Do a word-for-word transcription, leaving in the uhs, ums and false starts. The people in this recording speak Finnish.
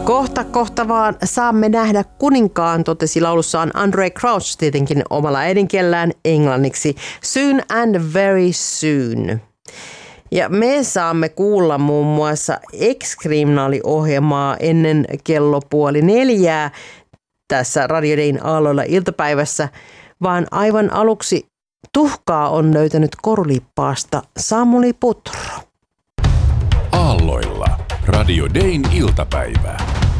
Kohta kohta vaan saamme nähdä kuninkaan, totesi laulussaan Andre Crouch tietenkin omalla äidinkielellään englanniksi. Soon and very soon. Ja me saamme kuulla muun muassa Ex-kriminaaliohjelmaa ennen kello puoli neljää tässä Radio Dayn aalloilla iltapäivässä, vaan aivan aluksi tuhkaa on löytänyt koruliippaasta Samuli Putro. Aalloilla Radio Dayn iltapäivää.